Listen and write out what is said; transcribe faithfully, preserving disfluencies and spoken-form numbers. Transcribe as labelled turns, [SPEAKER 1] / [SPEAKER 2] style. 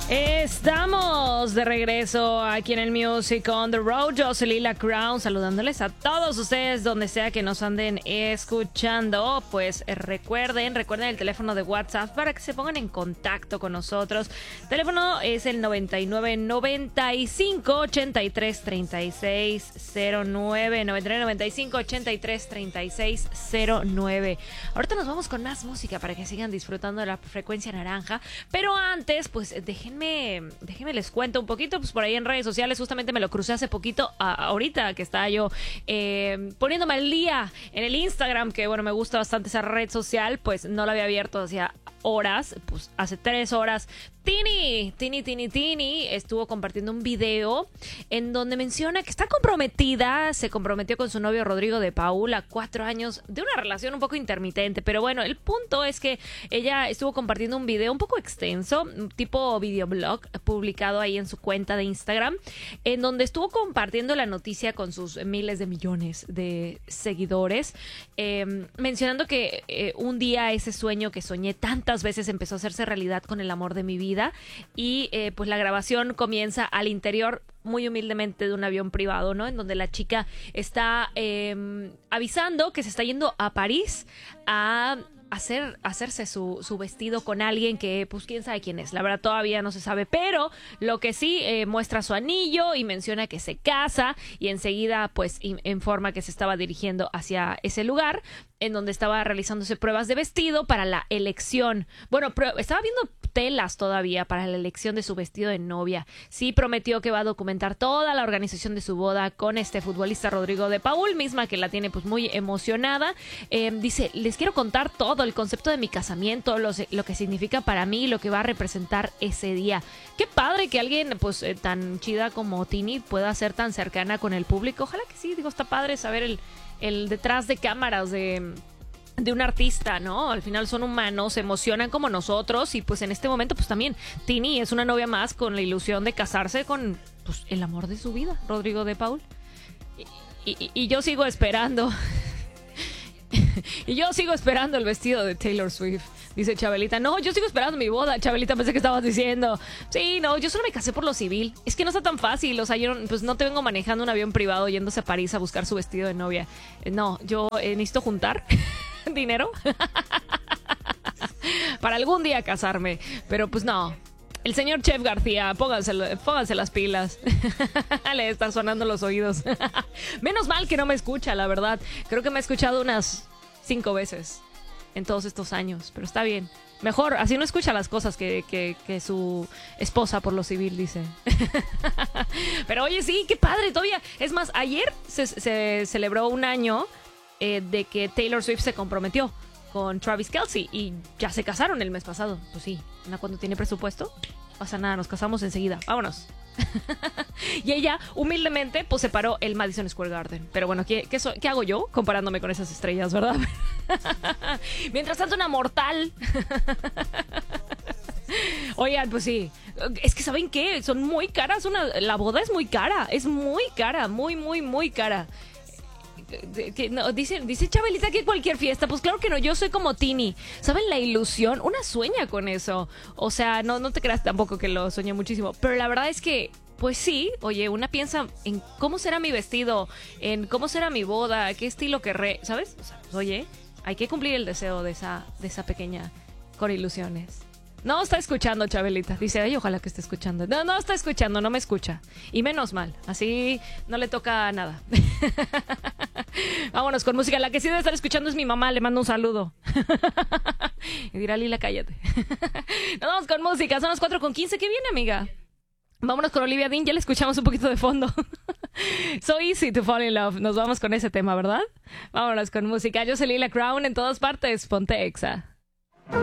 [SPEAKER 1] Estamos de regreso aquí en el Music on the Road. Yo soy Lila Crown, saludándoles a todos ustedes donde sea que nos anden escuchando. Pues eh, recuerden, recuerden el teléfono de WhatsApp para que se pongan en contacto con nosotros. El teléfono es el noventa y nueve, noventa y cinco, ochenta y tres, treinta y seis cero nueve. noventa y nueve, noventa y cinco, ochenta y tres, treinta y seis cero nueve. Ahorita nos vamos con más música para que sigan disfrutando de la frecuencia naranja. Pero antes, pues déjenme Déjenme les cuento un poquito, pues por ahí en redes sociales justamente me lo crucé hace poquito, a, ahorita que estaba yo eh, poniéndome al día en el Instagram, que bueno, me gusta bastante esa red social, pues no la había abierto hacía horas, pues hace tres horas. Tini, Tini, Tini, Tini estuvo compartiendo un video en donde menciona que está comprometida, se comprometió con su novio Rodrigo de Paul a cuatro años de una relación un poco intermitente, pero bueno, el punto es que ella estuvo compartiendo un video un poco extenso, tipo videoblog, publicado ahí en su cuenta de Instagram, en donde estuvo compartiendo la noticia con sus miles de millones de seguidores, eh, mencionando que eh, un día ese sueño que soñé tantas veces empezó a hacerse realidad con el amor de mi vida. Y eh, pues la grabación comienza al interior muy humildemente de un avión privado, ¿no? En donde la chica está eh, avisando que se está yendo a París a hacer hacerse su, su vestido con alguien que pues quién sabe quién es, la verdad todavía no se sabe, pero lo que sí eh, muestra su anillo y menciona que se casa y enseguida pues in, informa que se estaba dirigiendo hacia ese lugar en donde estaba realizándose pruebas de vestido para la elección, bueno, estaba viendo telas todavía para la elección de su vestido de novia. Sí prometió que va a documentar toda la organización de su boda con este futbolista Rodrigo de Paul, misma que la tiene pues muy emocionada. Eh, dice, les quiero contar todo, el concepto de mi casamiento, lo, lo que significa para mí, lo que va a representar ese día. Qué padre que alguien pues eh, tan chida como Tini pueda ser tan cercana con el público. Ojalá que sí, digo, está padre saber el, el detrás de cámaras de... de un artista, ¿no? Al final son humanos, se emocionan como nosotros y pues en este momento pues también Tini es una novia más con la ilusión de casarse con pues el amor de su vida, Rodrigo de Paul. Y, y, y yo sigo esperando y yo sigo esperando el vestido de Taylor Swift. Dice Chabelita, no, yo sigo esperando mi boda. Chabelita, pensé que estabas diciendo. Sí, no, yo solo me casé por lo civil. Es que no está tan fácil, o sea, yo pues no te vengo manejando un avión privado yéndose a París a buscar su vestido de novia. No, yo eh, necesito juntar dinero para algún día casarme, pero pues no. El señor Chef García, pónganse, pónganse las pilas. Le están sonando los oídos. Menos mal que no me escucha, la verdad. Creo que me ha escuchado unas cinco veces en todos estos años, pero está bien. Mejor, así no escucha las cosas que, que, que su esposa por lo civil dice. Pero oye, sí, qué padre, todavía. Es más, ayer se, se celebró un año eh, de que Taylor Swift se comprometió con Travis Kelce y ya se casaron el mes pasado. Pues sí, cuando tiene presupuesto, no pasa nada, nos casamos enseguida, vámonos. Y ella humildemente pues separó el Madison Square Garden. Pero bueno, ¿qué, qué, so, ¿qué hago yo comparándome con esas estrellas, verdad? Mientras tanto una mortal. Oigan, pues sí, es que ¿saben qué? Son muy caras, una, la boda es muy cara, es muy cara, muy, muy, muy cara. Que no, dice, dice Chabelita que cualquier fiesta, pues claro que no, yo soy como Tini, ¿saben la ilusión? Una sueña con eso, o sea, no, no te creas tampoco que lo soñé muchísimo, pero la verdad es que, pues sí, oye, una piensa en cómo será mi vestido, en cómo será mi boda, qué estilo querré, ¿sabes? O sea, pues, oye, hay que cumplir el deseo de esa, de esa pequeña con ilusiones. No está escuchando, Chabelita. Dice, ay, ojalá que esté escuchando. No, no está escuchando, no me escucha. Y menos mal, así no le toca nada. Vámonos con música. La que sí debe estar escuchando es mi mamá, le mando un saludo. Y dirá, Lila, cállate. Nos vamos con música, son las cuatro con quince. ¿Qué viene, amiga? Vámonos con Olivia Dean, ya le escuchamos un poquito de fondo. So easy to fall in love. Nos vamos con ese tema, ¿verdad? Vámonos con música. Yo soy Lila Crown, en todas partes, ponte Exa.